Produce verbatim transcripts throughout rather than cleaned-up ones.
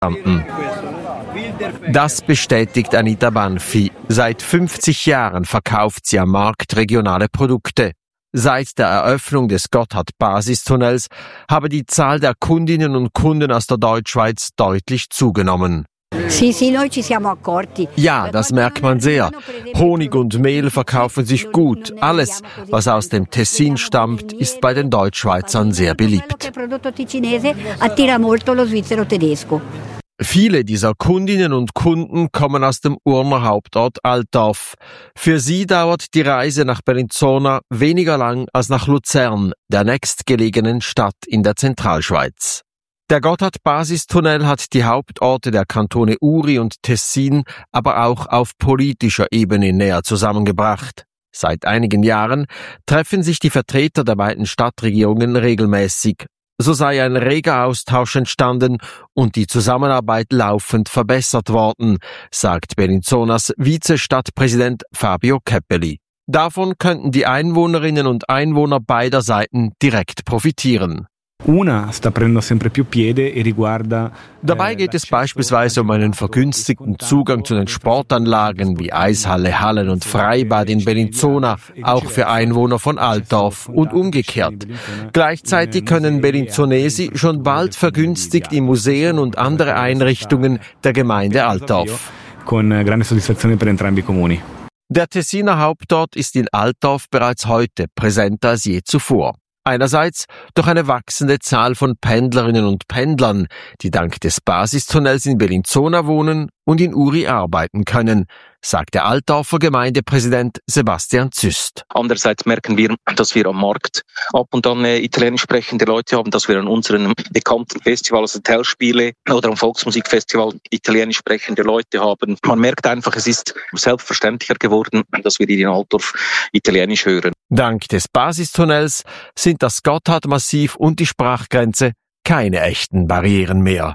Das bestätigt Anita Banfi. Seit fünfzig Jahren verkauft sie am Markt regionale Produkte. Seit der Eröffnung des Gotthard-Basistunnels habe die Zahl der Kundinnen und Kunden aus der Deutschschweiz deutlich zugenommen. Ja, das merkt man sehr. Honig und Mehl verkaufen sich gut. Alles, was aus dem Tessin stammt, ist bei den Deutschschweizern sehr beliebt. Viele dieser Kundinnen und Kunden kommen aus dem Urner Hauptort Altdorf. Für sie dauert die Reise nach Bellinzona weniger lang als nach Luzern, der nächstgelegenen Stadt in der Zentralschweiz. Der Gotthard-Basistunnel hat die Hauptorte der Kantone Uri und Tessin aber auch auf politischer Ebene näher zusammengebracht. Seit einigen Jahren treffen sich die Vertreter der beiden Stadtregierungen regelmäßig. So sei ein reger Austausch entstanden und die Zusammenarbeit laufend verbessert worden, sagt Bellinzonas Vize-Stadtpräsident Fabio Keppeli. Davon könnten die Einwohnerinnen und Einwohner beider Seiten direkt profitieren. Dabei geht es beispielsweise um einen vergünstigten Zugang zu den Sportanlagen wie Eishalle, Hallen und Freibad in Bellinzona, auch für Einwohner von Altdorf und umgekehrt. Gleichzeitig können Bellinzonesi schon bald vergünstigt in Museen und andere Einrichtungen der Gemeinde Altdorf. Der Tessiner Hauptort ist in Altdorf bereits heute präsenter als je zuvor. Einerseits durch eine wachsende Zahl von Pendlerinnen und Pendlern, die dank des Basistunnels in Bellinzona wohnen und in Uri arbeiten können, sagt der Altdorfer Gemeindepräsident Sebastian Züst. Andererseits merken wir, dass wir am Markt ab und an äh, italienisch sprechende Leute haben, dass wir an unseren bekannten Festivals, also Tellspiele oder am Volksmusikfestival italienisch sprechende Leute haben. Man merkt einfach, es ist selbstverständlicher geworden, dass wir in Altdorf italienisch hören. Dank des Basistunnels sind das Gotthard-Massiv und die Sprachgrenze keine echten Barrieren mehr.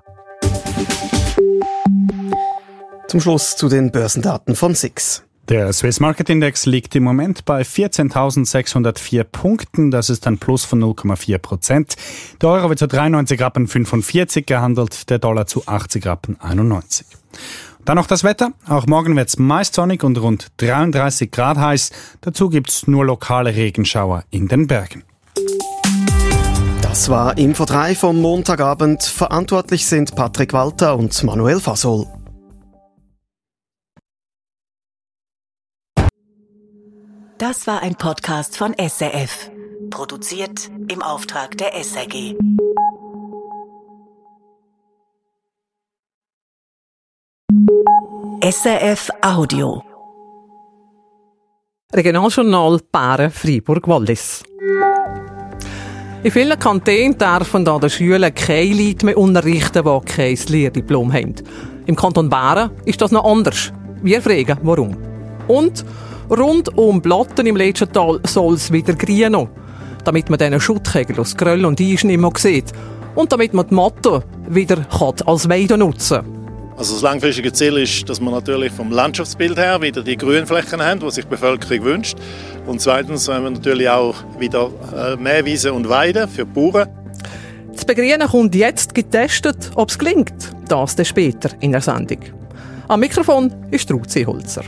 Zum Schluss zu den Börsendaten von S I X. Der Swiss Market Index liegt im Moment bei vierzehntausendsechshundertvier Punkten. Das ist ein Plus von null Komma vier Prozent. Der Euro wird zu dreiundneunzig Rappen fünfundvierzig gehandelt, der Dollar zu achtzig Rappen einundneunzig. Dann noch das Wetter. Auch morgen wird es meist sonnig und rund dreiunddreißig Grad heiß. Dazu gibt es nur lokale Regenschauer in den Bergen. Das war Info drei vom Montagabend. Verantwortlich sind Patrick Walter und Manuel Fasol. Das war ein Podcast von S R F. Produziert im Auftrag der S R G. S R F Audio. Regionaljournal Bären Freiburg-Wallis. In vielen Kantonen dürfen an den Schulen keine Leute mehr unterrichten, die kein Lehrdiplom haben. Im Kanton Bären ist das noch anders. Wir fragen, warum. Und rund um Blatten im Letschental soll es wieder grünen, damit man diesen Schuttkegel aus Gröll und Eis nicht mehr sieht und damit man die Matte wieder als Weide nutzen kann. Also das langfristige Ziel ist, dass wir natürlich vom Landschaftsbild her wieder die Grünflächen haben, die sich die Bevölkerung wünscht. Und zweitens wollen wir natürlich auch wieder mehr Wiesen und Weiden für die Bauern. Das Begrünen kommt jetzt getestet, ob es gelingt. Das dann später in der Sendung. Am Mikrofon ist Ruth Seeholzer.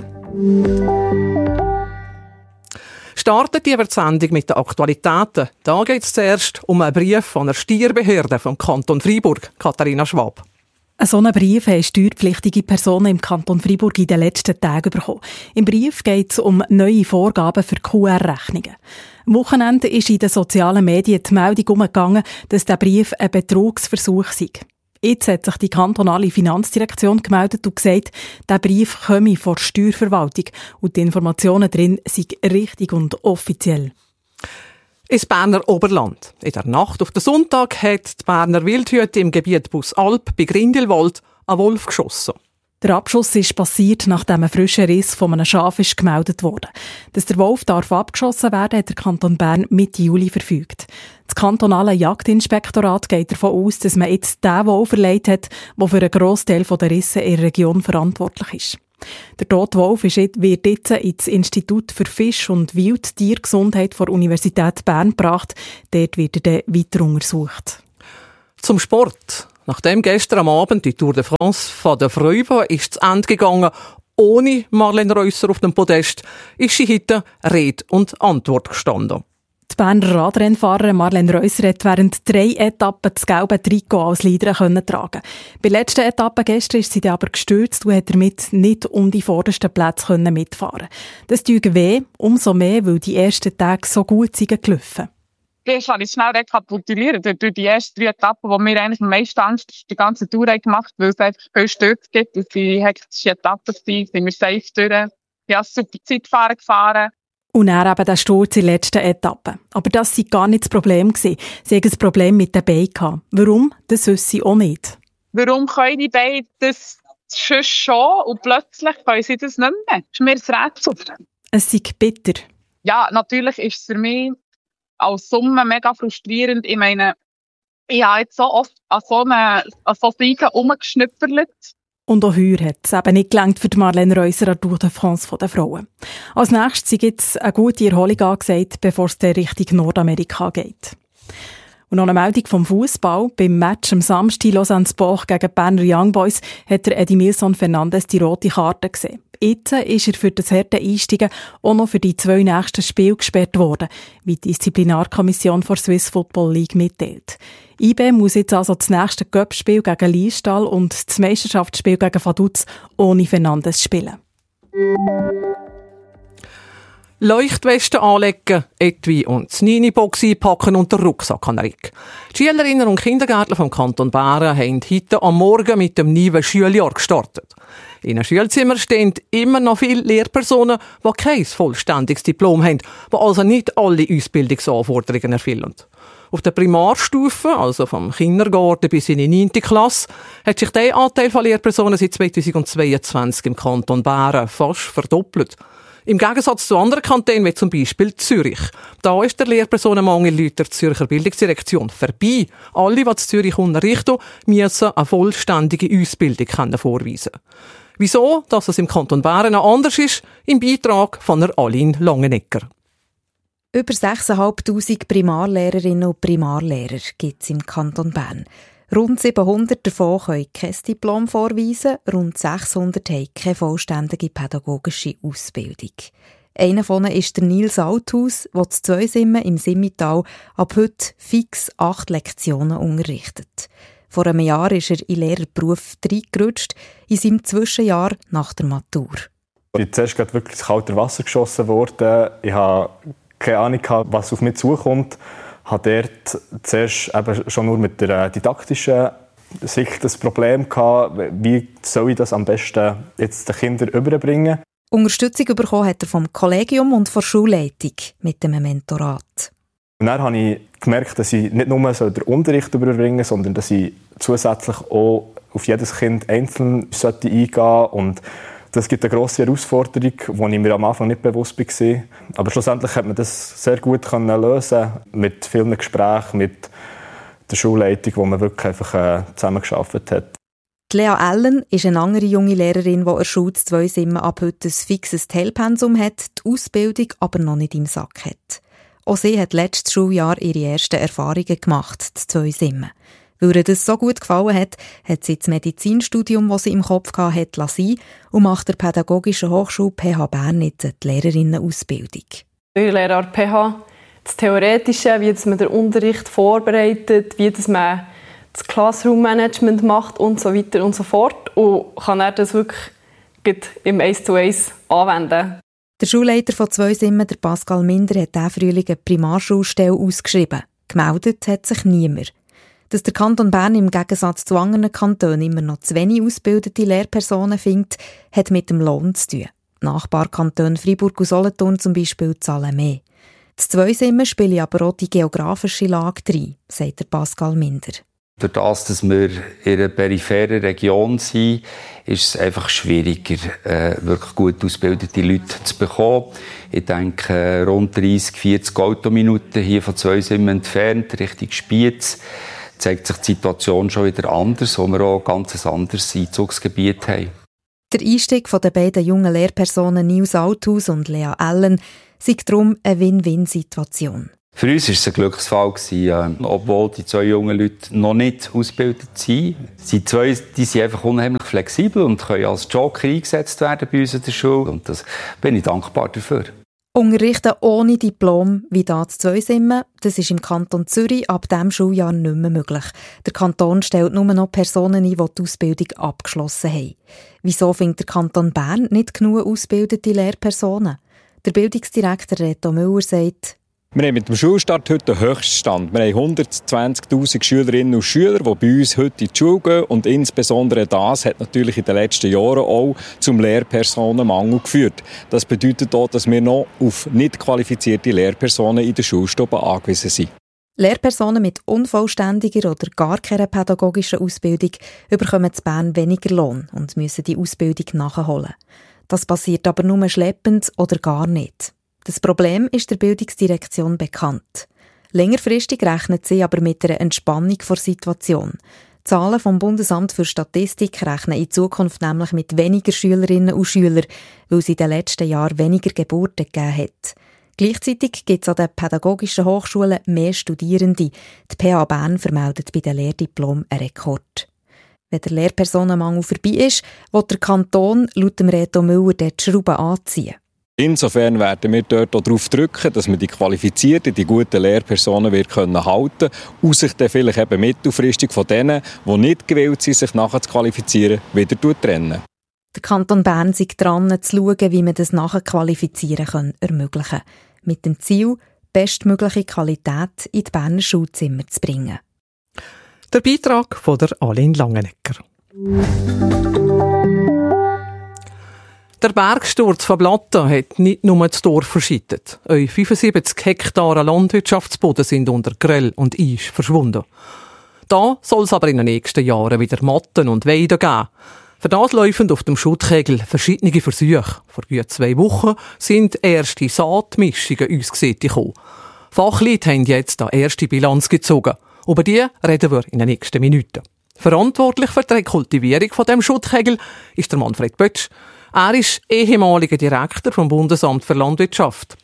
Startet die Sendung mit den Aktualitäten. Da geht es zuerst um einen Brief von einer Steuerbehörde vom Kanton Freiburg, Katharina Schwab. So einen Brief haben steuerpflichtige Personen im Kanton Freiburg in den letzten Tagen bekommen. Im Brief geht es um neue Vorgaben für Q R-Rechnungen. Am Wochenende ist in den sozialen Medien die Meldung umgegangen, dass der Brief ein Betrugsversuch sei. Jetzt hat sich die kantonale Finanzdirektion gemeldet und gesagt, der Brief komme von der Steuerverwaltung und die Informationen drin sind richtig und offiziell. Ins Berner Oberland. In der Nacht auf den Sonntag hat die Berner Wildhütte im Gebiet Bussalp bei Grindelwald einen Wolf geschossen. Der Abschuss ist passiert, nachdem ein frischer Riss von einem Schaf ist gemeldet wurde. Dass der Wolf darf abgeschossen werden, hat der Kanton Bern Mitte Juli verfügt. Das kantonale Jagdinspektorat geht davon aus, dass man jetzt den Wolf verleiht hat, der für einen Grossteil der Risse in der Region verantwortlich ist. Der tote Wolf wird jetzt ins Institut für Fisch- und Wildtiergesundheit der Universität Bern gebracht. Dort wird er dann weiter untersucht. Zum Sport. Nachdem gestern am Abend die Tour de France von der Frauen ist zu Ende gegangen, ohne Marlene Reusser auf dem Podest, ist sie heute Rede und Antwort gestanden. Die Berner Radrennfahrerin Marlene Reusser hat während drei Etappen das gelbe Trikot als Leader tragen können. Bei der letzten Etappe gestern ist sie dann aber gestürzt und hat damit nicht um die vordersten Plätze mitfahren. Das tut weh, umso mehr, weil die ersten Tage so gut sind gelaufen. Erst habe ich schnell rekapituliert durch die ersten drei Etappen, die mir eigentlich am meisten Angst die ganze Tour gemacht haben, weil es einfach viele Stürze gibt. Es waren hektische Etappen, sind wir safe durch. Ich habe super Zeitfahren gefahren. Und dann eben der Sturz in der letzten Etappe. Aber das war gar nicht das Problem. Sie hatten ein Problem mit den Beinen. Warum? Das wissen sie auch nicht. Warum können die Beine das schon schon und plötzlich können sie das nicht mehr? Das ist mir ein Rätsel. Es ist bitter. Ja, natürlich ist es für mich als Summe mega frustrierend. Ich meine, ich habe jetzt so oft an so einer so Siegen rumgeschnüpperlet. Und auch heuer hat es eben nicht gelangt für Marlene Reusser an Tour de France der Frauen. Als nächstes gibt es eine gute Erholung angesagt, bevor es dann Richtung Nordamerika geht. Und noch eine Meldung vom Fußball. Beim Match am Samstag Lausanne Sport gegen Berner Young Boys hat der Edimilson Fernandes die rote Karte gesehen. Jetzt ist er für das harte Einsteigen auch noch für die zwei nächsten Spiele gesperrt worden, wie die Disziplinarkommission der Swiss Football League mitteilt. I B muss jetzt also das nächste Cup-Spiel gegen Liestal und das Meisterschaftsspiel gegen Vaduz ohne Fernandes spielen. Leuchtwesten anlegen, Etui und das Nini-Box einpacken und den Rucksack an den Rick. Die Schülerinnen und Kindergärtler vom Kanton Bern haben heute am Morgen mit dem neuen Schuljahr gestartet. In einem Schulzimmer stehen immer noch viele Lehrpersonen, die kein vollständiges Diplom haben, die also nicht alle Ausbildungsanforderungen erfüllen. Auf der Primarstufe, also vom Kindergarten bis in die neunte Klasse, hat sich der Anteil von Lehrpersonen seit zweitausendzweiundzwanzig im Kanton Bern fast verdoppelt. Im Gegensatz zu anderen Kantonen, wie zum Beispiel Zürich. Da ist der Lehrpersonenmangel laut der Zürcher Bildungsdirektion vorbei. Alle, die in Zürich unterrichten, müssen eine vollständige Ausbildung vorweisen können. Wieso, dass es im Kanton Bern noch anders ist, im Beitrag von der Aline Langenegger. Über sechstausendfünfhundert Primarlehrerinnen und Primarlehrer gibt es im Kanton Bern. Rund siebenhundert davon können kein Diplom vorweisen, rund sechshundert haben keine vollständige pädagogische Ausbildung. Einer von ihnen ist der Nils Althaus, der zu Zweisimmen im Simmental ab heute fix acht Lektionen unterrichtet. Vor einem Jahr ist er in den Lehrerberuf reingerutscht, in seinem Zwischenjahr nach der Matur. Ich bin zuerst wirklich ins kalte Wasser geschossen worden. Ich habe keine Ahnung, was auf mich zukommt. Ich hatte dort zuerst eben schon nur mit der didaktischen Sicht das Problem gehabt, wie soll ich das am besten jetzt den Kindern überbringen. Unterstützung bekommen hat er vom Kollegium und von der Schulleitung mit einem Mentorat. Und dann habe ich gemerkt, dass ich nicht nur den Unterricht überbringen sollte, sondern dass ich zusätzlich auch auf jedes Kind einzeln eingehen sollte. Und das gibt eine grosse Herausforderung, die ich mir am Anfang nicht bewusst war. Aber schlussendlich hat man das sehr gut lösen mit vielen Gesprächen mit der Schulleitung, wo man wirklich einfach zusammengearbeitet hat. Die Lea Allen ist eine andere junge Lehrerin, die an der Schule in Zweisimmen ab heute ein fixes Teilpensum hat, die Ausbildung aber noch nicht im Sack hat. Auch sie hat letztes Schuljahr ihre ersten Erfahrungen gemacht, in Zweisimmen. Weil ihr das so gut gefallen hat, hat sie das Medizinstudium, das sie im Kopf hatte, lassen und macht der Pädagogischen Hochschule P H Bern jetzt die Lehrerinnenausbildung. Ich lehre an P H das Theoretische, wie man den Unterricht vorbereitet, wie man das Classroom-Management macht und so weiter und so fort. Und kann er das wirklich im eins zu eins anwenden. Der Schulleiter von Zweisimmen, der Pascal Minder, hat diesen Frühling eine Primarschulstelle ausgeschrieben. Gemeldet hat sich niemand. Dass der Kanton Bern im Gegensatz zu anderen Kantonen immer noch zu wenig ausgebildete Lehrpersonen findet, hat mit dem Lohn zu tun. Nachbarkantone Freiburg und Solothurn zum Beispiel zahlen mehr. Das Zweisimmen spielt aber auch die geografische Lage rein, sagt der Pascal Minder. Durch das, dass wir in einer peripheren Region sind, ist es einfach schwieriger, äh, wirklich gut ausgebildete Leute zu bekommen. Ich denke, rund dreissig, vierzig Autominuten hier von Zweisimmen entfernt, Richtung Spiez, zeigt sich die Situation schon wieder anders, wo wir auch ein ganz anderes Einzugsgebiet haben. Der Einstieg der beiden jungen Lehrpersonen Nils Althaus und Lea Allen sei darum eine Win-Win-Situation. Für uns war es ein Glücksfall, gewesen, obwohl die zwei jungen Leute noch nicht ausgebildet sind. Die zwei die sind einfach unheimlich flexibel und können als Joker eingesetzt werden bei uns in der Schule. Und das bin ich dankbar dafür. Unterrichten ohne Diplom, wie da zu Zweisimmen, das ist im Kanton Zürich ab diesem Schuljahr nicht mehr möglich. Der Kanton stellt nur noch Personen ein, die die Ausbildung abgeschlossen haben. Wieso findet der Kanton Bern nicht genug ausgebildete Lehrpersonen? Der Bildungsdirektor Reto Müller sagt, wir haben mit dem Schulstart heute den Höchststand. Wir haben hundertzwanzigtausend Schülerinnen und Schüler, die bei uns heute in die Schule gehen. Und insbesondere das hat natürlich in den letzten Jahren auch zum Lehrpersonenmangel geführt. Das bedeutet auch, dass wir noch auf nicht qualifizierte Lehrpersonen in den Schulstuben angewiesen sind. Lehrpersonen mit unvollständiger oder gar keiner pädagogischen Ausbildung bekommen in Bern weniger Lohn und müssen die Ausbildung nachholen. Das passiert aber nur schleppend oder gar nicht. Das Problem ist der Bildungsdirektion bekannt. Längerfristig rechnet sie aber mit einer Entspannung der Situation. Die Zahlen vom Bundesamt für Statistik rechnen in Zukunft nämlich mit weniger Schülerinnen und Schülern, weil es in den letzten Jahren weniger Geburten gegeben hat. Gleichzeitig gibt es an den pädagogischen Hochschulen mehr Studierende. Die P H Bern vermeldet bei den Lehrdiplomen einen Rekord. Wenn der Lehrpersonenmangel vorbei ist, will der Kanton laut dem Reto Müller dort die Schrauben anziehen. Insofern werden wir dort auch darauf drücken, dass wir die qualifizierten, die guten Lehrpersonen wir können halten und sich dann vielleicht eben mittelfristig von denen, die nicht gewillt sind, sich nachher zu qualifizieren, wieder trennen. Der Kanton Bern ist dran, zu schauen, wie man das Nachqualifizieren kann ermöglichen kann. Mit dem Ziel, bestmögliche Qualität in die Berner Schulzimmer zu bringen. Der Beitrag von der Aline Langenegger. Der Bergsturz von Blatta hat nicht nur das Dorf verschüttet. Eure fünfundsiebzig Hektare Landwirtschaftsboden sind unter Grell und Eis verschwunden. Da soll es aber in den nächsten Jahren wieder Matten und Weiden geben. Für das laufen auf dem Schuttkegel verschiedene Versuche. Vor gut zwei Wochen sind erste Saatmischungen uns gesehen gekommen. Fachleute haben jetzt eine erste Bilanz gezogen. Über die reden wir in den nächsten Minuten. Verantwortlich für die Rekultivierung von dem Schuttkegel ist der Manfred Bötsch. Er ist ehemaliger Direktor vom Bundesamt für Landwirtschaft.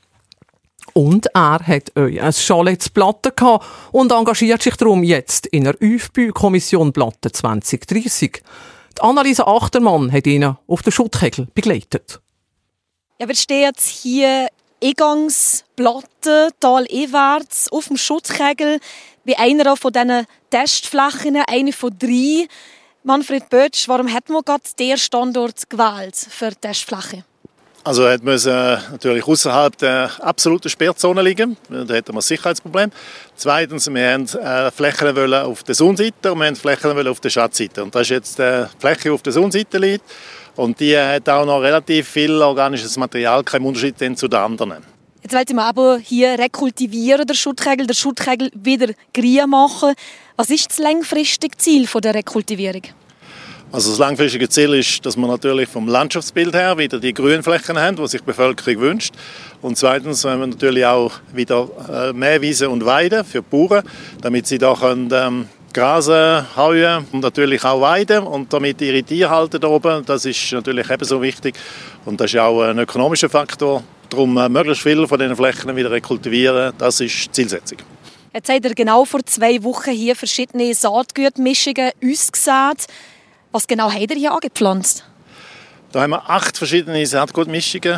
Und er hat euch ein Chalet Platte gehabt und engagiert sich darum jetzt in der Ü F B Ü-Kommission Platte zwanzig dreissig. Die Anneliese Achtermann hat ihn auf den Schuttkegel begleitet. Ja, wir stehen jetzt hier Eingangsplatte, taleinwärts, auf dem Schuttkegel, bei einer von diesen Testflächen, eine von drei. Manfred Bötsch, warum hat man gerade diesen Standort gewählt für die Testfläche? Also er musste natürlich außerhalb der absoluten Sperrzone liegen. Da hätten wir ein Sicherheitsproblem. Zweitens, wir wollten Flächen auf der Sonnenseite und wir wollten Flächen auf der Schattenseite. Und das ist jetzt die Fläche, die auf der Sonnenseite liegt. Und die hat auch noch relativ viel organisches Material, kein Unterschied zu den anderen. Jetzt wollten wir aber hier rekultivieren, der Schuttkegel, der Schuttkegel wieder grün machen. Was ist das langfristige Ziel der Rekultivierung? Also das langfristige Ziel ist, dass wir natürlich vom Landschaftsbild her wieder die Grünflächen haben, die sich die Bevölkerung wünscht. Und zweitens wollen wir natürlich auch wieder mehr Wiesen und Weiden für die Bauern, damit sie da können, ähm, grasen, hauen und natürlich auch weiden und damit ihre Tiere halten da oben. Das ist natürlich ebenso wichtig und das ist auch ein ökonomischer Faktor. Darum äh, möglichst viele von diesen Flächen wieder rekultivieren, das ist die Zielsetzung. Jetzt habt ihr genau vor zwei Wochen hier verschiedene Saatgutmischungen ausgesät. Was genau habt ihr hier angepflanzt? Da haben wir acht verschiedene Saatgutmischungen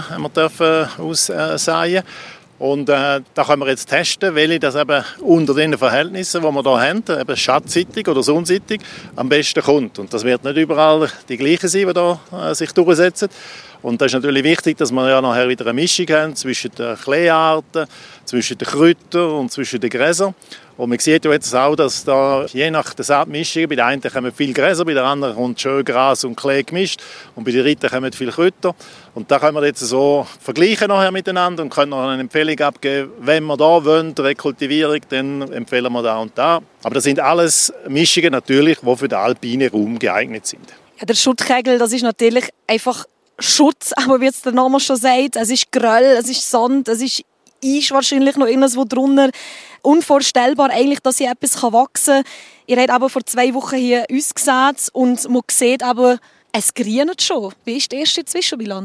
aussäen. Und äh, da können wir jetzt testen, welche das eben unter den Verhältnissen, die wir hier haben, eben schattseitig oder sonnenseitig, am besten kommt. Und das wird nicht überall die gleichen sein, die da, äh, sich durchsetzen. Und das ist natürlich wichtig, dass wir ja nachher wieder eine Mischung haben zwischen den Kleearten, zwischen den Kräutern und zwischen den Gräsern. Und man sieht ja jetzt auch, dass da je nach der Saatmischung, bei der einen kommen viel Gräser, bei der anderen kommt schön Gras und Klee gemischt und bei der dritten kommen viel Kräuter. Und da können wir jetzt so vergleichen nachher miteinander und können noch eine Empfehlung abgeben, wenn wir da wollen, die Rekultivierung, dann empfehlen wir da und da. Aber das sind alles Mischungen natürlich, die für den alpinen Raum geeignet sind. Ja, der Schuttkegel, das ist natürlich einfach Schutz, aber wie es der Name schon sagt, es ist Geröll, es ist Sand, es ist Eis wahrscheinlich noch irgendwo drunter. Unvorstellbar eigentlich, dass hier etwas wachsen kann. Ihr habt aber vor zwei Wochen hier uns gesehen und man sieht aber, es grünt schon. Wie ist die erste Zwischenbilanz?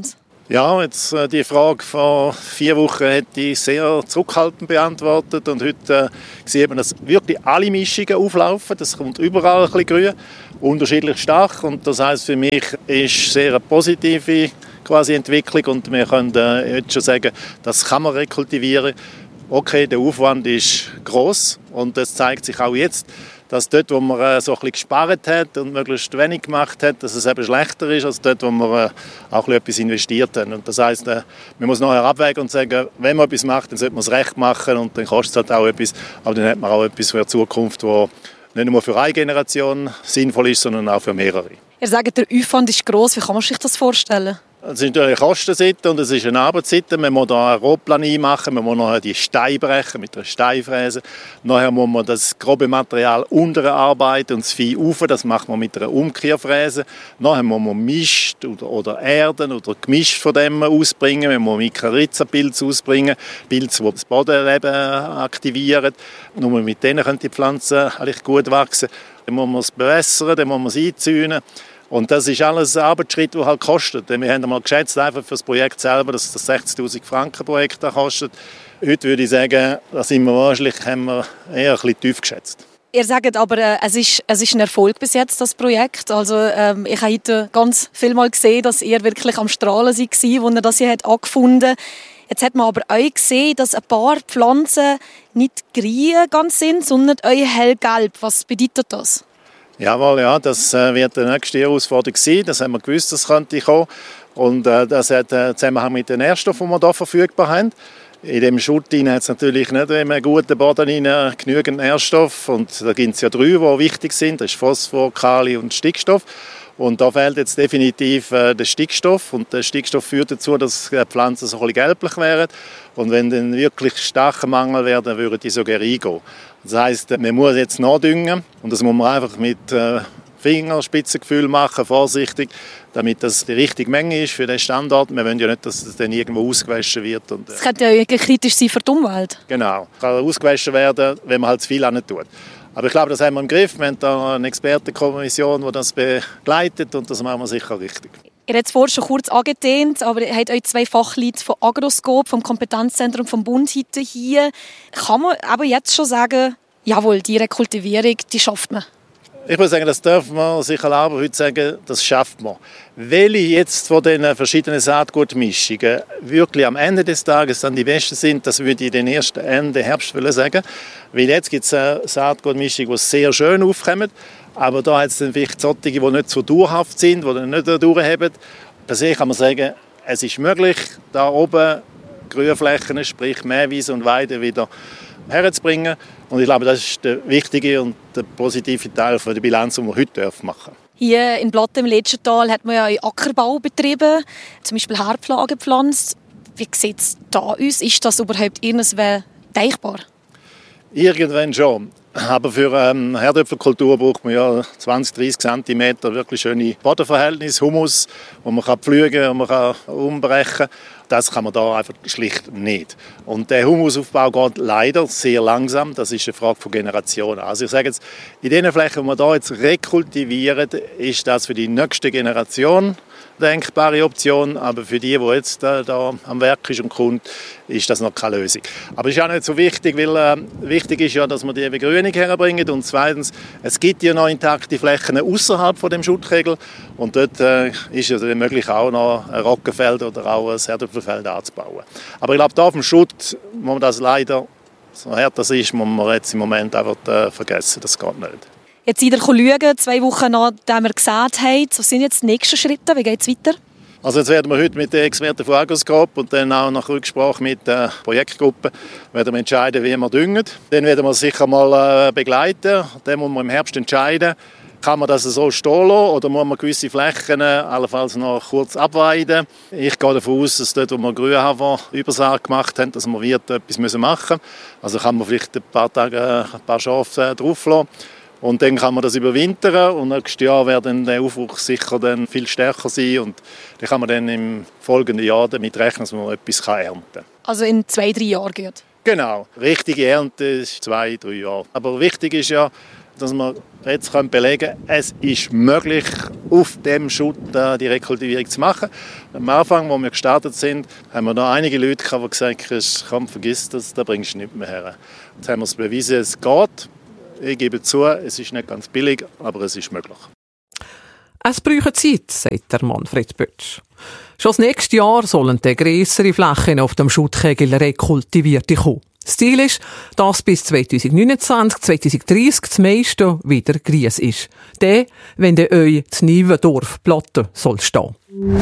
Ja, jetzt äh, die Frage vor vier Wochen hätte ich sehr zurückhaltend beantwortet und heute äh, sieht man, dass wirklich alle Mischungen auflaufen. Das kommt überall ein bisschen grün, unterschiedlich stark und das heisst für mich ist sehr eine positive quasi Entwicklung und wir können äh, jetzt schon sagen, das kann man rekultivieren. Okay, der Aufwand ist gross und das zeigt sich auch jetzt, dass dort, wo man äh, so ein bisschen gespart hat und möglichst wenig gemacht hat, dass es eben schlechter ist, als dort, wo man äh, auch ein bisschen etwas investiert hat. Und das heisst, äh, man muss nachher abwägen und sagen, wenn man etwas macht, dann sollte man es recht machen und dann kostet es halt auch etwas, aber dann hat man auch etwas für die Zukunft, das nicht nur für eine Generation sinnvoll ist, sondern auch für mehrere. Ihr sagt, der Aufwand ist gross. Wie kann man sich das vorstellen? Es ist natürlich eine Kostenseite und es ist eine Arbeitsseite. Man muss da einen Rohplan einmachen, man muss nachher die Steine brechen mit einer Steinfräse. Nachher muss man das grobe Material unterarbeiten und das Vieh rauf, das macht man mit einer Umkehrfräse. Nachher muss man Mist oder, oder Erden oder Gemisch von dem ausbringen. Man muss Mykorrhiza-Pilze ausbringen, Pilze, die das Bodenleben aktivieren. Nur mit denen können die Pflanzen eigentlich gut wachsen. Dann muss man es bewässern, dann muss man es einzäunen. Und das ist alles ein Arbeitsschritt, der halt kostet. Wir haben einmal geschätzt, einfach für das Projekt selber, dass das sechzigtausend Franken Projekt kostet. Heute würde ich sagen, da sind wir wahrscheinlich haben wir eher ein bisschen tief geschätzt. Ihr sagt aber, äh, es, ist, es ist ein Erfolg bis jetzt, das Projekt. Also, ähm, ich habe heute ganz viel Mal gesehen, dass ihr wirklich am Strahlen seid, als ihr das hier angefunden habt. Jetzt hat man aber auch gesehen, dass ein paar Pflanzen nicht grün ganz sind, sondern auch hellgelb. Was bedeutet das? Jawohl, ja, das äh, wird die nächste Herausforderung sein. Das haben wir gewusst, das könnte kommen. Und äh, das hat äh, Zusammenhang mit den Nährstoffen, die wir hier verfügbar haben. In dem Schutt hat es natürlich nicht in einem guten Boden rein, genügend Nährstoff. Und da gibt es ja drei, die wichtig sind. Das ist Phosphor, Kalium und Stickstoff. Und da fehlt jetzt definitiv äh, der Stickstoff. Und der Stickstoff führt dazu, dass die Pflanzen so ein bisschen gelblich werden. Und wenn dann wirklich starker Mangel wäre, dann würden die sogar eingehen. Das heisst, man muss jetzt nachdüngen. Und das muss man einfach mit äh, Fingerspitzengefühl machen, vorsichtig, damit das die richtige Menge ist für den Standort. Wir wollen ja nicht, dass es dann irgendwo ausgewaschen wird. Und, äh, das könnte ja kritisch sein für die Umwelt. Genau. Es kann ausgewaschen werden, wenn man halt zu viel an tut. Aber ich glaube, das haben wir im Griff. Wir haben da eine Expertenkommission, die das begleitet und das machen wir sicher richtig. Ihr habt es vorhin schon kurz angedehnt, aber ihr habt euch zwei Fachleute von Agroscope, vom Kompetenzzentrum vom Bund hier. Kann man aber jetzt schon sagen, jawohl, die Rekultivierung, die schafft man? Ich würde sagen, das dürfen wir sich erlauben, heute sagen, das schafft man. Welche jetzt von den verschiedenen Saatgutmischungen wirklich am Ende des Tages dann die besten sind, das würde ich den ersten Ende Herbst sagen. Weil jetzt gibt es eine Saatgutmischung, die sehr schön aufkommt, aber da hat es dann vielleicht solche, die nicht so dauerhaft sind, die dann nicht durchhaben. Per se kann man sagen, es ist möglich, da oben Grünflächen, sprich Mähwiese und Weide wieder herzubringen. Und ich glaube, das ist der wichtige und der positive Teil von der Bilanz, die wir heute machen dürfen. Hier in Blatten im Letschental hat man ja Ackerbau betrieben, zum Beispiel Herdpflanzen gepflanzt. Wie sieht es da aus? Ist das überhaupt irgendwas denkbar? Irgendwann schon. Aber für ähm, Herdöpfelkultur braucht man ja zwanzig, dreissig Zentimeter wirklich schöne Bodenverhältnisse, Humus, wo man kann pflügen und man kann umbrechen. Das kann man da einfach schlicht nicht. Und der Humusaufbau geht leider sehr langsam. Das ist eine Frage von Generationen. Also ich sage jetzt, in den Flächen, die wir da jetzt rekultivieren, ist das für die nächste Generation eine denkbare Option. Aber für die, die jetzt da, da am Werk ist und kommt, ist das noch keine Lösung. Aber es ist auch nicht so wichtig, weil äh, wichtig ist ja, dass wir die Begrünung herbringen. Und zweitens, es gibt ja noch intakte Flächen außerhalb von dem Schuttkegel. Und dort äh, ist es möglich, auch noch ein Roggenfeld oder auch ein Herdöpfelfeld anzubauen. Aber ich glaube, da auf dem Schutt muss man das leider, so hart das ist, muss man jetzt im Moment einfach äh, vergessen. Das geht nicht. Jetzt seid ihr schauen, zwei Wochen nachdem wir gesagt haben, was sind jetzt die nächsten Schritte? Wie geht es weiter? Also jetzt werden wir heute mit den Experten von Agroscope und dann auch nach Rücksprache mit der Projektgruppe werden wir entscheiden, wie wir düngen. Dann werden wir sicher mal äh, begleiten. Dann muss man im Herbst entscheiden, kann man das so stehen lassen oder muss man gewisse Flächen äh, allenfalls noch kurz abweiden. Ich gehe davon aus, dass dort, wo wir Grünhafer-Übersaat gemacht haben, dass wir wird etwas machen müssen. Also kann man vielleicht ein paar Tage äh, ein paar Schafe äh, drauf lassen. Und dann kann man das überwintern und nächstes Jahr wird dann der Aufwuchs sicher dann viel stärker sein und dann kann man dann im folgenden Jahr damit rechnen, dass man etwas ernten kann. Also in zwei, drei Jahren geht? Genau. Richtige Ernte ist zwei, drei Jahre. Aber wichtig ist ja, dass wir jetzt belegen können, es ist möglich, auf dem Schutt die Rekultivierung zu machen. Am Anfang, als wir gestartet sind, haben wir noch einige Leute gehabt, die gesagt haben, komm, vergiss das, da bringst du nicht mehr her. Jetzt haben wir es bewiesen, es geht. Ich gebe zu, es ist nicht ganz billig, aber es ist möglich. Es braucht Zeit, sagt der Manfred Bötsch. Schon das nächste Jahr sollen die grössere Flächen auf dem Schuttkegel rekultiviert kommen. Das Ziel ist, dass bis zwanzig neunundzwanzig, zwanzig dreissig das meiste wieder Grieß ist. Dann, wenn der euch die Nivendorf-Platte soll stehen.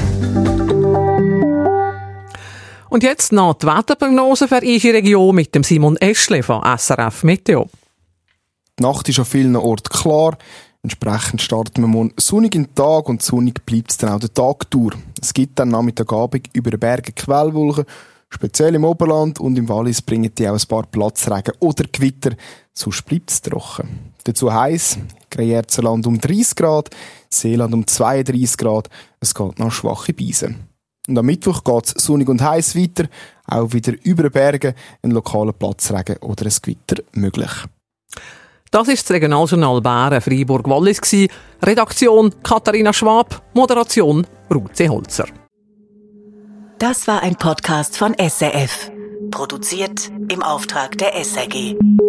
Und jetzt noch die Wetterprognose für unsere Region mit dem Simon Eschle von S R F Meteo. Die Nacht ist an vielen Orten klar. Entsprechend starten wir morgen sonnig in den Tag und sonnig bleibt es dann auch den Tag durch. Es gibt dann Nachmittagabend über den Bergen Quellwolken. Speziell im Oberland und im Wallis bringen die auch ein paar Platzregen oder Gewitter, sonst bleibt es trocken. Dazu heiß, Greyerzenland um dreißig Grad, Seeland um zweiunddreißig Grad, es geht noch schwache Beise. Und am Mittwoch geht es sonnig und heiß weiter, auch wieder über den Bergen ein lokaler Platzregen oder ein Gewitter möglich. Das ist das Regionaljournal Bären Freiburg-Wallis. Redaktion Katharina Schwab, Moderation Ruth Seeholzer. Das war ein Podcast von S R F. Produziert im Auftrag der S R G.